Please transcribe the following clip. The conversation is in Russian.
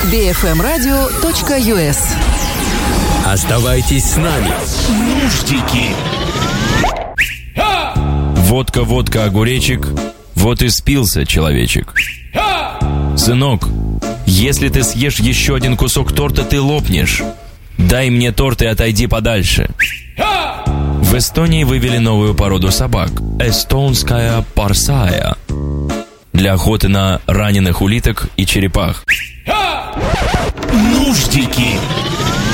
bfmradio.us. Оставайтесь с нами. Нуждики. Водка, водка, огуречек. Вот и спился человечек. Сынок, если ты съешь еще один кусок торта, ты лопнешь. Дай мне торт и отойди подальше. В Эстонии вывели новую породу собак – эстонская парсая, для охоты на раненых улиток и черепах. Нуждики.